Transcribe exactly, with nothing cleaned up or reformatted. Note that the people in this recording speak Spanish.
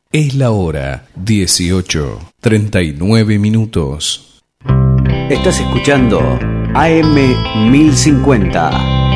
Es la hora dieciocho, treinta y nueve minutos. Estás escuchando A M mil cincuenta.